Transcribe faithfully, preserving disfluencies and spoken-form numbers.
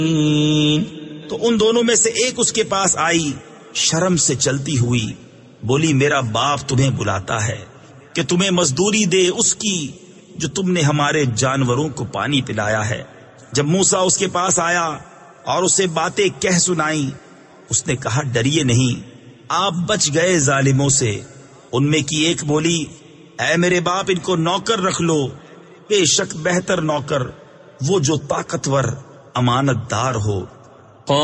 तो उन दोनों में से एक उसके पास आई, शर्म से चलती हुई, बोली, मेरा बाप तुम्हें बुलाता है कि तुम्हें मजदूरी दे उसकी जो तुमने हमारे जानवरों को पानी पिलाया है। जब मूसा उसके पास आया और उसे बातें कह सुनाई, उसने कहा, डरिए नहीं, आप बच गए जालिमों से। उनमें की एक बोली, ऐ मेरे बाप, इनको नौकर रख लो, बेशक बेहतर नौकर वो जो ताकतवर अमानतदार हो।